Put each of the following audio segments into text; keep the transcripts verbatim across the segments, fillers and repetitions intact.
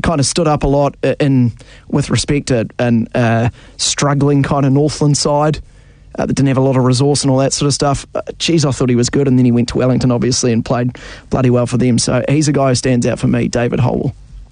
kind of stood up a lot in with respect to an uh, struggling kind of Northland side uh, that didn't have a lot of resource and all that sort of stuff. Uh, geez, I thought he was good, and then he went to Wellington, obviously, and played bloody well for them. So he's a guy who stands out for me, David Holwell.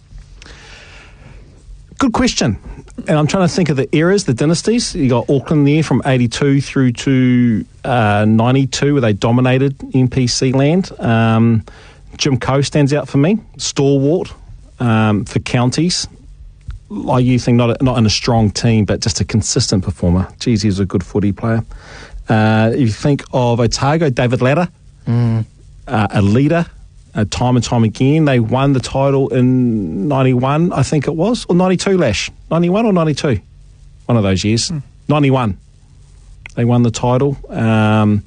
Good question. And I'm trying to think of the eras, the dynasties. You got Auckland there from eighty-two through to uh, ninety-two, where they dominated N P C land. Um, Jim Coe stands out for me, stalwart um, for counties. Like you think, not a, not in a strong team, but just a consistent performer. Geez, he was a good footy player. Uh, if you think of Otago, David Latta, mm. uh, a leader. Uh, time and time again, they won the title in ninety-one, I think it was, or ninety-two, Lash, ninety-one or ninety-two, one of those years. Mm. ninety-one, they won the title. Um,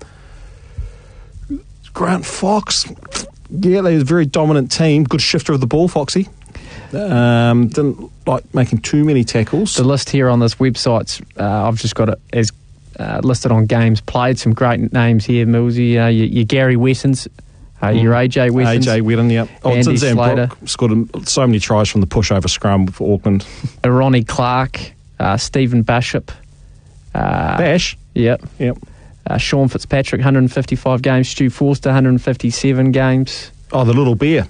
Grant Fox, yeah, they were a very dominant team. Good shifter of the ball, Foxy. Um, didn't like making too many tackles. The list here on this website's, uh, I've just got it as uh, listed on games played. Some great names here, Millsy. Uh, your, your Gary Wettins. Uh, your A J Wettins. A J Wetton, yeah. Oh, Andy Slater. Scored so many tries from the pushover scrum for Auckland. Uh, Ronnie Clark, uh, Stephen Bishop. Uh, Bash? Yep. Yep. Uh, Sean Fitzpatrick, one hundred fifty-five games. Stu Forster, one hundred fifty-seven games. Oh, the Little Bear.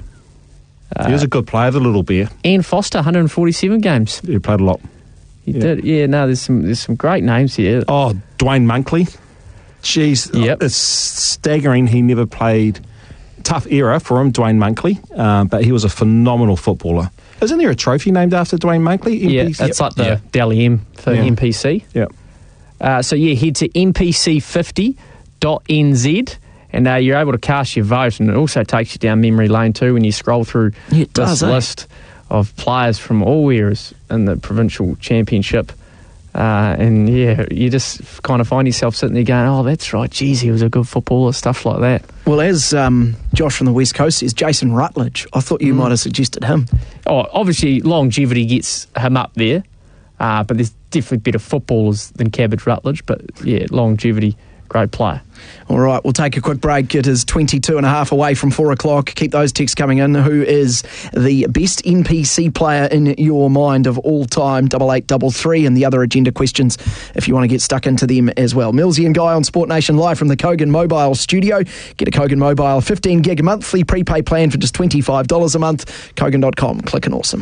Uh, he was a good player, the Little Bear. Ian Foster, one hundred forty-seven games. He played a lot. He yeah. did, yeah. No, there's some there's some great names here. Oh, Dwayne Monkley. Jeez, yep. It's staggering he never played. Tough era for him, Dwayne Monkley, uh, but he was a phenomenal footballer. Isn't there a trophy named after Dwayne Monkley? Yeah, it's yep. like the yeah. Dally M for yeah. N P C. Yeah. Uh, so, yeah, head to N P C fifty dot N Z and uh, you're able to cast your vote, and it also takes you down memory lane too when you scroll through yeah, this does, list eh? of players from all eras in the provincial championship. Uh, and yeah, you just kind of find yourself sitting there going, oh, that's right, geez, he was a good footballer, stuff like that. Well, as um, Josh from the West Coast says, Jason Rutledge, I thought you mm. might have suggested him. Oh, obviously longevity gets him up there, uh, but there's definitely better footballers than Cabbage Rutledge, but yeah, longevity, great player. All right, we'll take a quick break. It is twenty-two and a half away from four o'clock. Keep those texts coming in. Who is the best N P C player in your mind of all time? Double eight, double three, and the other agenda questions if you want to get stuck into them as well. Millsy and Guy on Sport Nation live from the Kogan Mobile studio. Get a Kogan Mobile fifteen gig monthly prepay plan for just twenty-five dollars a month. Kogan dot com. Click and awesome.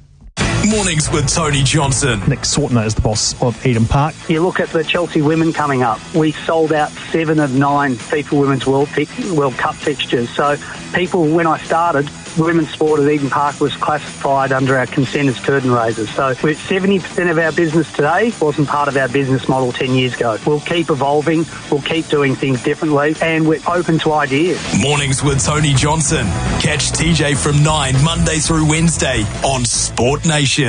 Mornings with Tony Johnson. Nick Sortner is the boss of Eden Park. You look at the Chelsea women coming up. We sold out seven of nine FIFA Women's World, World Cup fixtures. So people, when I started, women's sport at Eden Park was classified under our consent as curtain raisers. So we're seventy percent of our business today wasn't part of our business model ten years ago. We'll keep evolving. We'll keep doing things differently. And we're open to ideas. Mornings with Tony Johnson. Catch T J from nine, Monday through Wednesday on Sport Nation.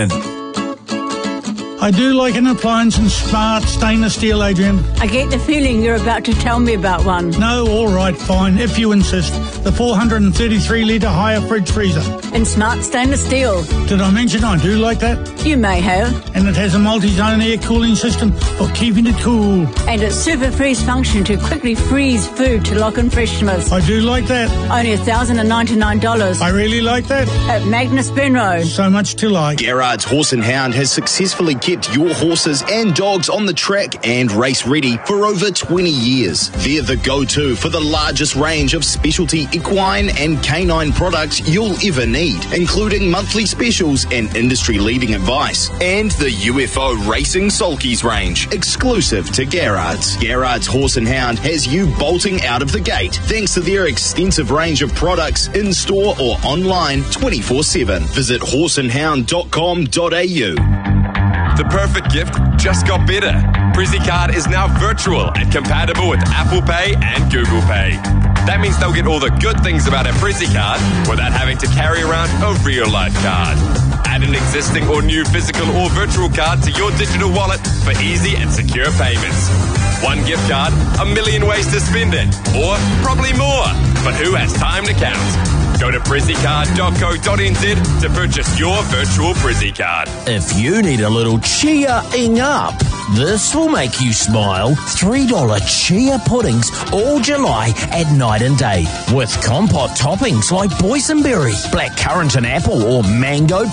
I do like an appliance in smart stainless steel, Adrian. I get the feeling you're about to tell me about one. No, all right, fine, if you insist. The four hundred thirty-three litre higher fridge freezer. In smart stainless steel. Did I mention I do like that? You may have. And it has a multi-zone air cooling system for keeping it cool. And its super freeze function to quickly freeze food to lock in freshness. I do like that. Only one thousand ninety-nine dollars. I really like that. At Magnus Benro. So much to like. Gerard's Horse and Hound has successfully kept your horses and dogs on the track and race ready for over twenty years. They're the go-to for the largest range of specialty equine and canine products you'll ever need, including monthly specials and industry-leading advice. And the U F O Racing Sulkies range, exclusive to Gerard's. Gerard's Horse and Hound has you bolting out of the gate thanks to their extensive range of products in-store or online twenty-four seven. Visit horse and hound dot com dot a u. The perfect gift just got better. PrizzyCard is now virtual and compatible with Apple Pay and Google Pay. That means they'll get all the good things about a PrizzyCard without having to carry around a real-life card. Add an existing or new physical or virtual card to your digital wallet for easy and secure payments. One gift card, a million ways to spend it, or probably more. But who has time to count? Go to prizzy card dot co dot n z to purchase your virtual Prizzy card. If you need a little cheering up, this will make you smile. three dollars chia puddings all July at night and day with compote toppings like boysenberry, blackcurrant and apple or mango